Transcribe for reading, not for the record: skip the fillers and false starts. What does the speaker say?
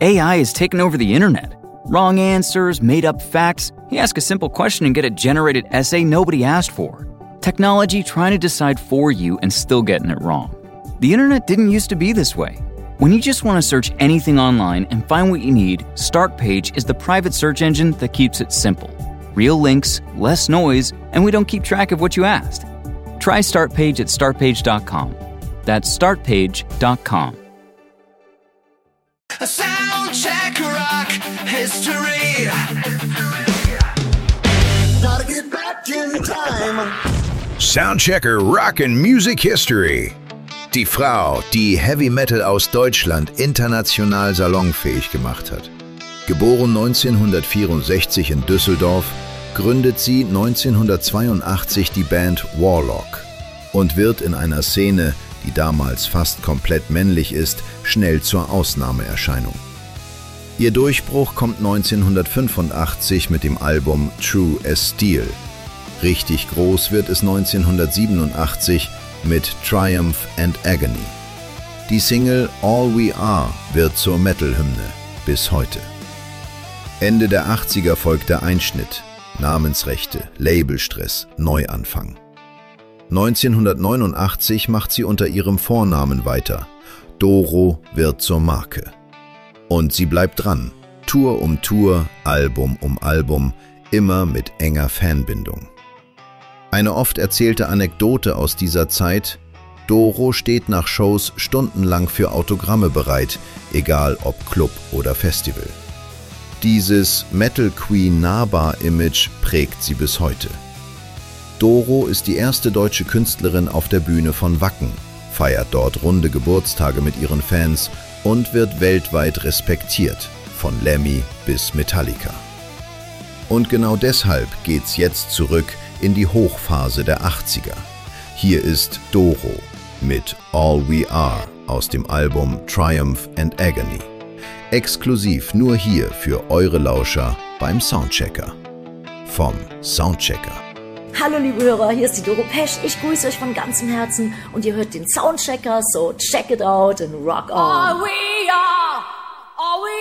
AI has taken over the internet. Wrong answers, made-up facts. You ask a simple question and get a generated essay nobody asked for. Technology trying to decide for you and still getting it wrong. The internet didn't used to be this way. When you just want to search anything online and find what you need, Startpage is the private search engine that keeps it simple. Real links, less noise, and we don't keep track of what you asked. Try Startpage at startpage.com. That's startpage.com. A Soundcheck Rock History. Gotta get back in time. Soundchecker Rock and Music History. Die Frau, die Heavy Metal aus Deutschland international salonfähig gemacht hat. Geboren 1964 in Düsseldorf, gründet sie 1982 die Band Warlock und wird in einer Szene, die damals fast komplett männlich ist, schnell zur Ausnahmeerscheinung. Ihr Durchbruch kommt 1985 mit dem Album True as Steel. Richtig groß wird es 1987 mit Triumph and Agony. Die Single All We Are wird zur Metal-Hymne bis heute. Ende der 80er folgt der Einschnitt, Namensrechte, Labelstress, Neuanfang. 1989 macht sie unter ihrem Vornamen weiter. Doro wird zur Marke. Und sie bleibt dran, Tour um Tour, Album um Album, immer mit enger Fanbindung. Eine oft erzählte Anekdote aus dieser Zeit: Doro steht nach Shows stundenlang für Autogramme bereit, egal ob Club oder Festival. Dieses Metal Queen Nahbar-Image prägt sie bis heute. Doro ist die erste deutsche Künstlerin auf der Bühne von Wacken, feiert dort runde Geburtstage mit ihren Fans und wird weltweit respektiert, von Lemmy bis Metallica. Und genau deshalb geht's jetzt zurück in die Hochphase der 80er. Hier ist Doro mit All We Are aus dem Album Triumph and Agony. Exklusiv nur hier für eure Lauscher beim Soundchecker. Vom Soundchecker. Hallo liebe Hörer, hier ist die Doro Pesch. Ich grüße euch von ganzem Herzen und ihr hört den Soundchecker, so check it out and rock on. All we are, all we